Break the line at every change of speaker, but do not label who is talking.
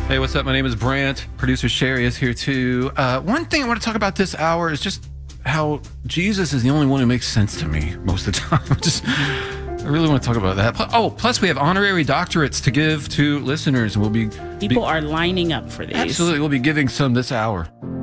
Hey, what's up? My name is Brant. Producer Sherry is here too. One thing I want to talk about this hour is just how Jesus is the only one who makes sense to me most of the time. I really want to talk about that. Plus we have honorary doctorates to give to listeners, and
People are lining up for these.
Absolutely, we'll be giving some this hour.